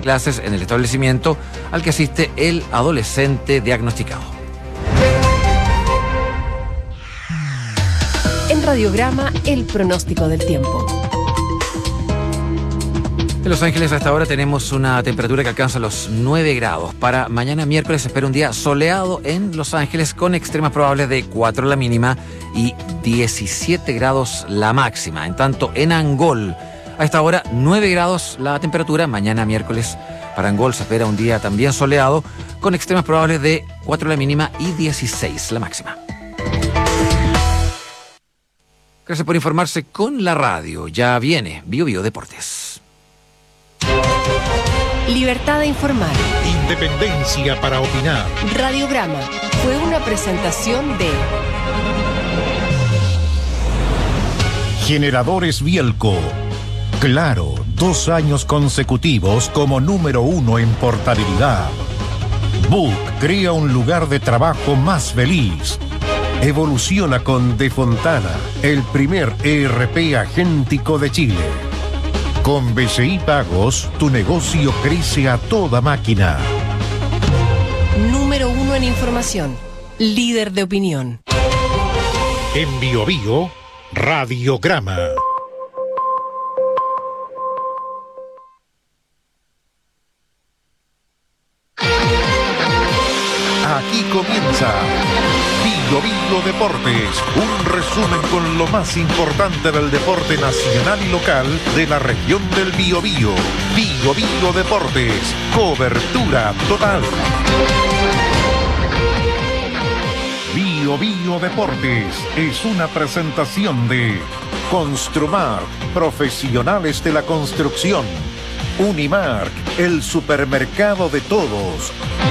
clases en el establecimiento al que asiste el adolescente diagnosticado. En Radiograma, el pronóstico del tiempo. En Los Ángeles a esta hora tenemos una temperatura que alcanza los 9 grados. Para mañana miércoles se espera un día soleado en Los Ángeles con extremas probables de 4 la mínima y 17 grados la máxima. En tanto, en Angol, a esta hora 9 grados la temperatura. Mañana miércoles para Angol se espera un día también soleado con extremas probables de 4 la mínima y 16 la máxima. Gracias por informarse con la radio. Ya viene Bio Bio Deportes. Libertad de informar. Independencia para opinar. Radiograma fue una presentación de Generadores Bielco. Claro, 2 años consecutivos como número 1 en portabilidad. Book crea un lugar de trabajo más feliz. Evoluciona con De Fontana, el primer ERP agéntico de Chile. Con BCI Pagos, tu negocio crece a toda máquina. número 1 en información, líder de opinión. En Bio Bio, Radiograma. Aquí comienza Bio Bio Deportes, un resumen con lo más importante del deporte nacional y local de la región del Biobío. Bio Bio Deportes, cobertura total. Bio Bio Deportes es una presentación de Construmark, profesionales de la construcción. Unimark, el supermercado de todos.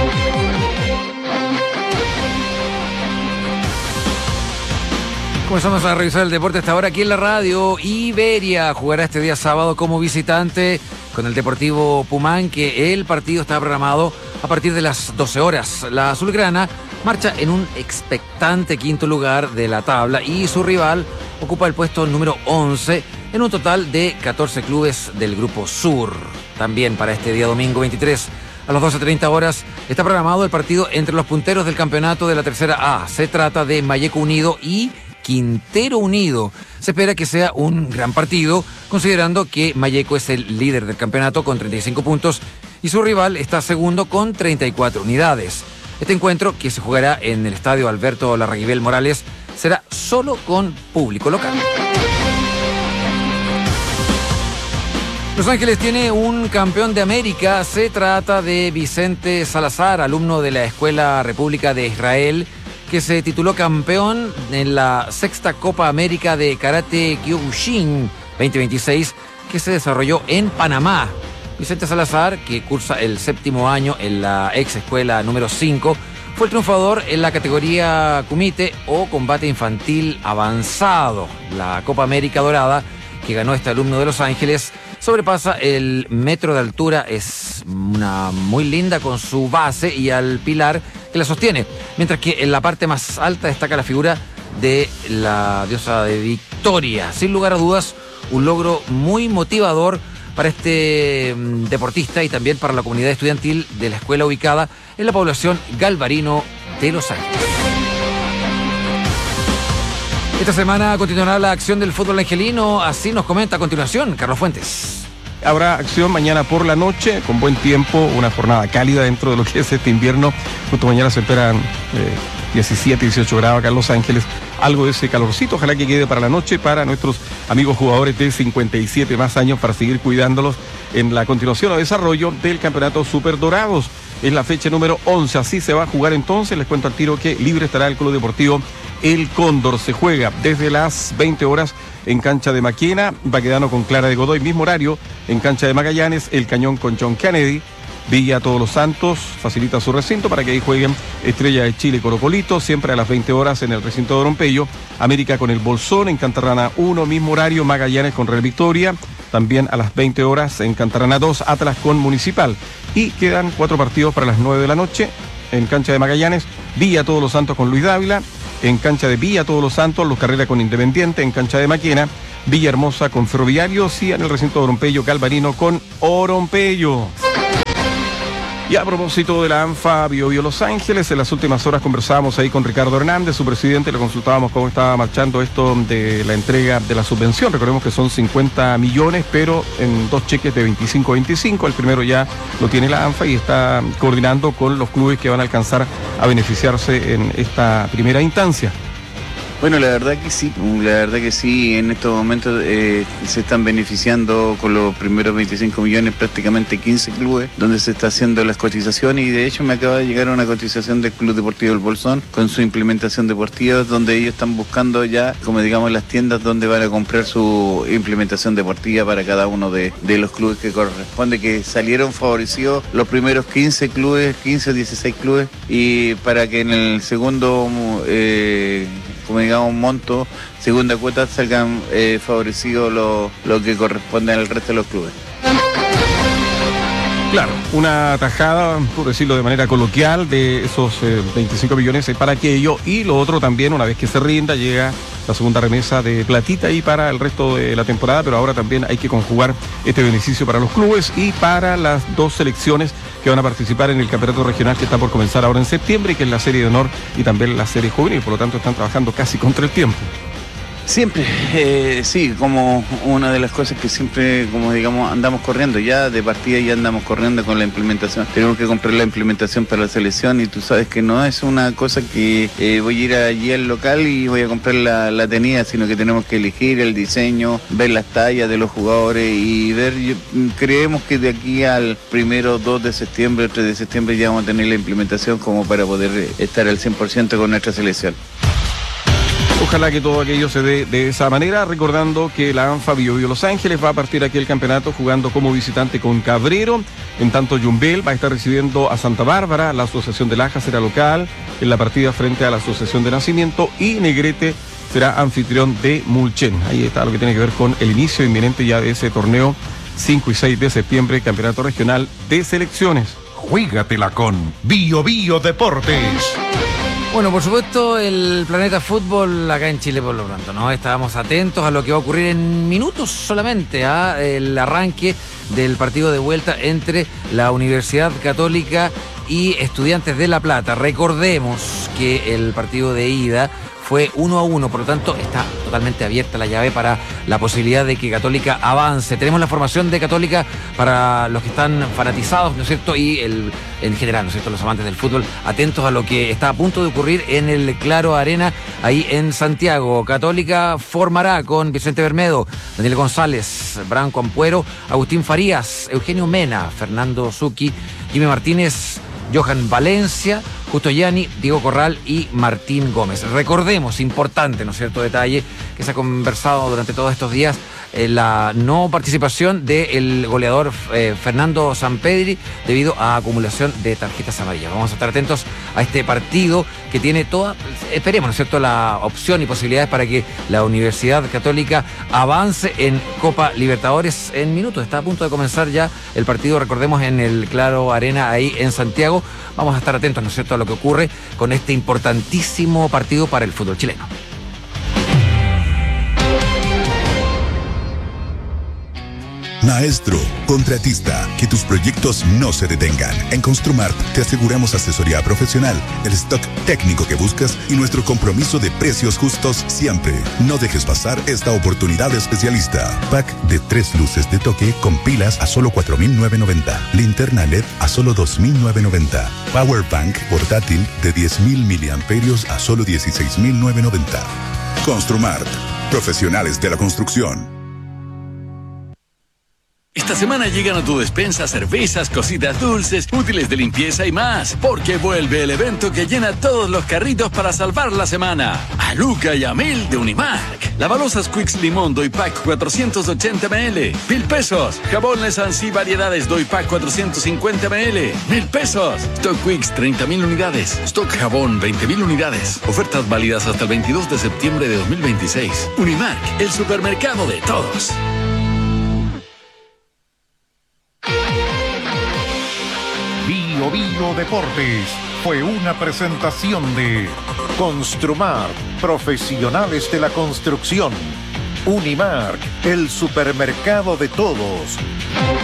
Comenzamos a revisar el deporte hasta ahora aquí en la radio. Iberia jugará este día sábado como visitante con el Deportivo Pumán, que el partido está programado a partir de las 12 horas. La azulgrana marcha en un expectante quinto lugar de la tabla y su rival ocupa el puesto número 11 en un total de 14 clubes del Grupo Sur. También para este día domingo 23 a las 12:30 horas está programado el partido entre los punteros del campeonato de la tercera A. Se trata de Malleco Unido y Quintero Unido. Se espera que sea un gran partido, considerando que Malleco es el líder del campeonato con 35 puntos y su rival está segundo con 34 unidades. Este encuentro, que se jugará en el estadio Alberto Larraguibel Morales, será solo con público local. Los Ángeles tiene un campeón de América. Se trata de Vicente Salazar, alumno de la Escuela República de Israel, que se tituló campeón en la sexta Copa América de Karate Kyokushin 2026, que se desarrolló en Panamá. Vicente Salazar, que cursa el 7º año en la ex escuela número 5, fue el triunfador en la categoría Kumite o Combate Infantil Avanzado. La Copa América Dorada, que ganó este alumno de Los Ángeles, sobrepasa el metro de altura, es una muy linda con su base y al pilar que la sostiene, mientras que en la parte más alta destaca la figura de la diosa de Victoria. Sin lugar a dudas, un logro muy motivador para este deportista y también para la comunidad estudiantil de la escuela ubicada en la población Galvarino de Los Ángeles. Esta semana continuará la acción del fútbol angelino, así nos comenta a continuación Carlos Fuentes. Habrá acción mañana por la noche, con buen tiempo, una jornada cálida dentro de lo que es este invierno. Justo mañana se esperan 17, 18 grados acá en Los Ángeles. Algo de ese calorcito, ojalá que quede para la noche, para nuestros amigos jugadores de 57 más años, para seguir cuidándolos en la continuación o desarrollo del Campeonato Super Dorados. Es la fecha número 11, así se va a jugar entonces. Les cuento al tiro que libre estará el Club Deportivo El Cóndor. Se juega desde las 20 horas en cancha de Maquena, Baquedano con Clara de Godoy, mismo horario en cancha de Magallanes, El Cañón con John Kennedy. Villa Todos los Santos facilita su recinto para que ahí jueguen Estrella de Chile, Colo Colito, siempre a las 20 horas en el recinto de Orompeyo. América con el Bolsón, en Cantarrana 1, mismo horario, Magallanes con Real Victoria, también a las 20 horas en Cantarrana 2, Atlas con Municipal. Y quedan 4 partidos para las 9 de la noche en cancha de Magallanes, Villa Todos los Santos con Luis Dávila, en cancha de Villa Todos los Santos, Los Carrera con Independiente, en cancha de Maquena, Villahermosa con Ferroviario, y en el recinto de Orompeyo, Galvarino con Orompeyo. Y a propósito de la ANFA Biobío Los Ángeles, en las últimas horas conversábamos ahí con Ricardo Hernández, su presidente, le consultábamos cómo estaba marchando esto de la entrega de la subvención. Recordemos que son 50 millones, pero en 2 cheques de 25-25. El primero ya lo tiene la ANFA y está coordinando con los clubes que van a alcanzar a beneficiarse en esta primera instancia. Bueno, la verdad que sí, en estos momentos se están beneficiando con los primeros 25 millones prácticamente 15 clubes donde se está haciendo las cotizaciones, y de hecho me acaba de llegar una cotización del Club Deportivo El Bolsón con su implementación deportiva, donde ellos están buscando ya, como digamos, las tiendas donde van a comprar su implementación deportiva para cada uno de los clubes que corresponde, que salieron favorecidos los primeros 15 clubes, 15 o 16 clubes, y para que en el segundo como digamos monto, segunda cuota, salgan favorecidos lo que corresponde al resto de los clubes. Claro, una tajada, por decirlo de manera coloquial, de esos 25 millones para aquello, y lo otro también, una vez que se rinda, llega la segunda remesa de platita y para el resto de la temporada, pero ahora también hay que conjugar este beneficio para los clubes y para las 2 selecciones que van a participar en el campeonato regional que está por comenzar ahora en septiembre, que es la serie de honor y también la serie juvenil, por lo tanto están trabajando casi contra el tiempo. Siempre, sí, como una de las cosas que siempre, como digamos, andamos corriendo, ya de partida ya andamos corriendo con la implementación. Tenemos que comprar la implementación para la selección, y tú sabes que no es una cosa que voy a ir allí al local y voy a comprar la tenida, sino que tenemos que elegir el diseño, ver las tallas de los jugadores y ver, creemos que de aquí al 1, 2 de septiembre, 3 de septiembre ya vamos a tener la implementación como para poder estar al 100% con nuestra selección. Ojalá que todo aquello se dé de esa manera, recordando que la ANFA Biobío Los Ángeles va a partir aquí el campeonato jugando como visitante con Cabrero, en tanto Yumbel va a estar recibiendo a Santa Bárbara, la Asociación de Laja será local en la partida frente a la Asociación de Nacimiento, y Negrete será anfitrión de Mulchen. Ahí está lo que tiene que ver con el inicio inminente ya de ese torneo 5 y 6 de septiembre, campeonato regional de selecciones. Juégatela con Biobío Deportes. Bueno, por supuesto, el Planeta Fútbol acá en Chile por lo pronto, ¿no? Estábamos atentos a lo que va a ocurrir en minutos solamente, a el arranque del partido de vuelta entre la Universidad Católica y Estudiantes de La Plata. Recordemos que el partido de ida fue 1-1, por lo tanto está totalmente abierta la llave para la posibilidad de que Católica avance. Tenemos la formación de Católica para los que están fanatizados, ¿no es cierto? Y en general, ¿no es cierto?, los amantes del fútbol, atentos a lo que está a punto de ocurrir en el Claro Arena, ahí en Santiago. Católica formará con Vicente Bermedo, Daniel González, Branco Ampuero, Agustín Farías, Eugenio Mena, Fernando Zucchi, Jimmy Martínez, Johan Valencia, Justo Gianni, Diego Corral y Martín Gómez. Recordemos, importante, ¿no es cierto?, detalle que se ha conversado durante todos estos días, la no participación del goleador Fernando Sampedri debido a acumulación de tarjetas amarillas. Vamos a estar atentos a este partido que tiene toda, esperemos, ¿no es cierto?, la opción y posibilidades para que la Universidad Católica avance en Copa Libertadores en minutos. Está a punto de comenzar ya el partido, recordemos, en el Claro Arena ahí en Santiago. Vamos a estar atentos, ¿no es cierto?, a lo que ocurre con este importantísimo partido para el fútbol chileno. Maestro, contratista, que tus proyectos no se detengan. En Construmart te aseguramos asesoría profesional, el stock técnico que buscas y nuestro compromiso de precios justos siempre. No dejes pasar esta oportunidad especialista. Pack de 3 luces de toque con pilas a solo 4.990. Linterna LED a solo 2.990. Power Bank portátil de 10.000 miliamperios a solo 16.990. Construmart, profesionales de la construcción. Esta semana llegan a tu despensa cervezas, cositas dulces, útiles de limpieza y más, porque vuelve el evento que llena todos los carritos para salvar la semana. A Luca y a Mil de Unimark. Lavalosas Quicks Limón Doy Pack 480 ml, 1,000 pesos. Jabón Lesansi Variedades Doy Pack 450 ml, 1,000 pesos. Stock Quicks 30.000 unidades. Stock Jabón 20.000 unidades. Ofertas válidas hasta el 22 de septiembre de 2026. Unimark, el supermercado de todos. Biobío Deportes fue una presentación de Construmart, profesionales de la construcción. Unimark, el supermercado de todos.